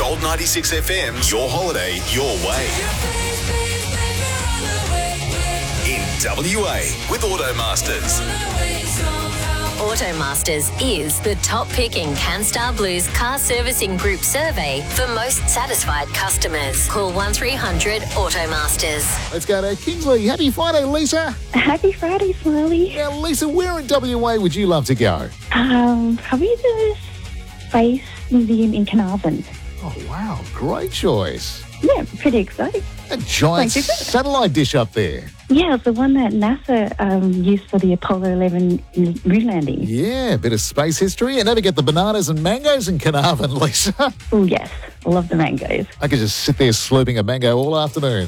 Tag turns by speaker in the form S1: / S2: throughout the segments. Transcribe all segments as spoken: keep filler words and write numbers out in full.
S1: Gold ninety-six F M, your holiday, your way. In W A with Automasters.
S2: Automasters is the top-picking CanStar Blues car servicing group survey for most satisfied customers. Call one three hundred Automasters.
S3: Let's go to Kingsley. Happy Friday, Lisa.
S4: Happy Friday, Smiley.
S3: Now, Lisa, where in W A would you love to go?
S4: Um, probably the Space Museum in Carnarvon.
S3: Oh, wow. Great choice.
S4: Yeah, pretty exciting.
S3: A giant
S4: Thank you.
S3: satellite dish up there.
S4: Yeah, it's the one that NASA um, used for the Apollo eleven moon landing.
S3: Yeah, a bit of space history. And never get the bananas and mangoes in Carnarvon, Lisa.
S4: Oh, yes. I love the mangoes.
S3: I could just sit there slurping a mango all afternoon.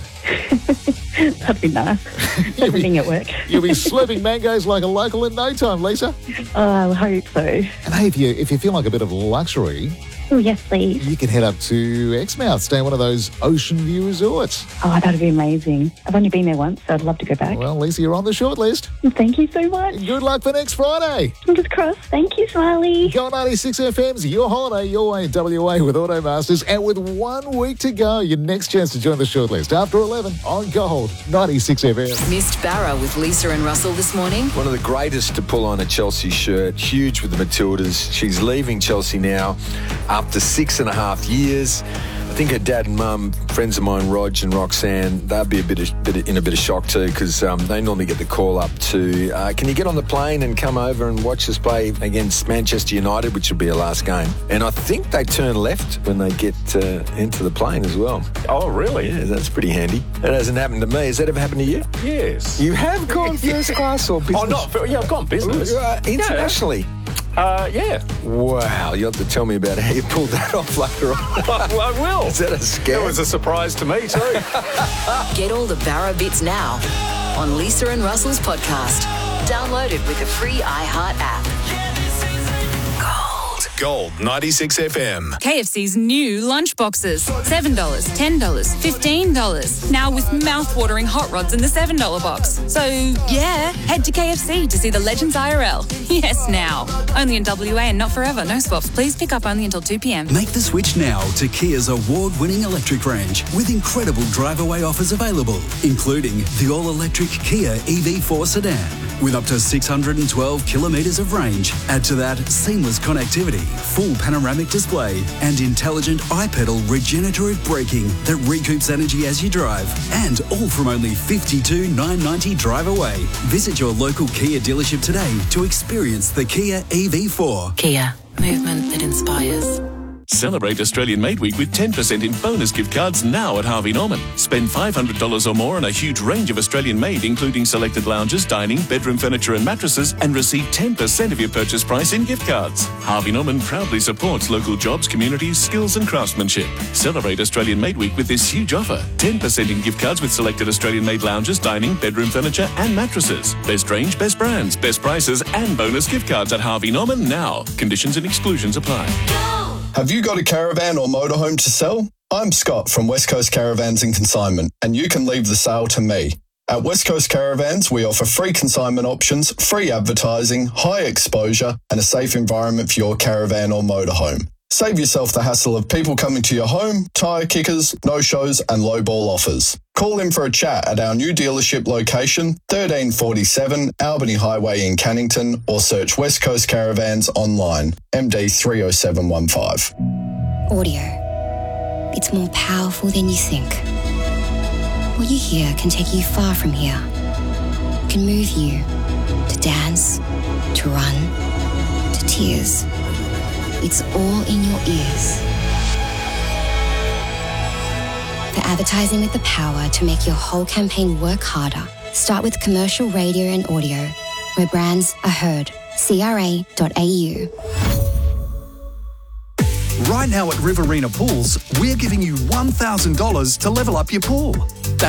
S4: That'd be nice. Everything at work.
S3: You'll be slurping mangoes like a local in no time, Lisa.
S4: Oh, I hope so.
S3: And hey, if you, if you feel like a bit of luxury,
S4: Oh, yes, please.
S3: you can head up to Exmouth, stay in one of those ocean view resorts.
S4: Oh, that'd be amazing. I've only been there once, so I'd love to go back.
S3: Well, Lisa, you're on the short list.
S4: Thank you so much.
S3: Good luck for next Friday.
S4: Fingers crossed. Thank you, Smiley.
S3: Gold ninety-six F M's your holiday, your way in W A with Automasters. And with one week to go, your next chance to join the shortlist after eleven on Gold ninety-six F M.
S5: Missed Barra with Lisa and Russell this morning?
S6: One of the greatest to pull on a Chelsea shirt, huge with the Matildas. She's leaving Chelsea now after six and a half years. I think her dad and mum, friends of mine, Rog and Roxanne, they'll be a bit, of, bit of, in a bit of shock too, because um, they normally get the call up to, uh, can you get on the plane and come over and watch us play against Manchester United, which will be our last game. And I think they turn left when they get uh, into the plane as well.
S7: Oh, really?
S6: Yeah, that's pretty handy. That hasn't happened to me. Has that ever happened to you?
S7: Yes.
S6: You have gone first class or business?
S7: Oh, not, yeah, I've gone business.
S6: Uh, internationally?
S7: Uh, yeah.
S6: Wow, you have to tell me about how you pulled that off later on.
S7: I, I will.
S6: Is that a scam?
S7: It was a surprise to me too.
S5: Get all the Barra bits now on Lisa and Russell's podcast. Download it with the free iHeart app.
S1: Gold ninety-six F M.
S8: K F C's new lunch boxes. seven dollars, ten dollars, fifteen dollars. Now with mouth-watering hot rods in the seven dollar box. So, yeah, head to K F C to see the Legends I R L. Yes, now. Only in W A and not forever. No swaps. Please pick up only until two p.m.
S9: Make the switch now to Kia's award-winning electric range with incredible drive-away offers available, including the all-electric Kia E V four sedan with up to six hundred twelve kilometres of range. Add to that seamless connectivity, full panoramic display and intelligent iPedal regenerative braking that recoups energy as you drive, and all from only fifty-two thousand nine hundred ninety dollars drive away. Visit your local Kia dealership today to experience the Kia E V four.
S5: Kia, movement that inspires.
S10: Celebrate Australian Made Week with ten percent in bonus gift cards now at Harvey Norman. Spend five hundred dollars or more on a huge range of Australian made, including selected lounges, dining, bedroom furniture and mattresses, and receive ten percent of your purchase price in gift cards. Harvey Norman proudly supports local jobs, communities, skills and craftsmanship. Celebrate Australian Made Week with this huge offer. ten percent in gift cards with selected Australian made lounges, dining, bedroom furniture and mattresses. Best range, best brands, best prices and bonus gift cards at Harvey Norman now. Conditions and exclusions apply.
S11: Have you got a caravan or motorhome to sell? I'm Scott from West Coast Caravans and Consignment, and you can leave the sale to me. At West Coast Caravans, we offer free consignment options, free advertising, high exposure, and a safe environment for your caravan or motorhome. Save yourself the hassle of people coming to your home, tyre kickers, no-shows, and low-ball offers. Call in for a chat at our new dealership location, thirteen forty-seven Albany Highway in Cannington, or search West Coast Caravans online, M D three oh seven one five.
S12: Audio. It's more powerful than you think. What you hear can take you far from here. It can move you to dance, to run, to tears. It's all in your ears. For advertising with the power to make your whole campaign work harder, start with commercial radio and audio, where brands are heard. C R A dot A U.
S9: Right now at Riverina Pools, we're giving you one thousand dollars to level up your pool.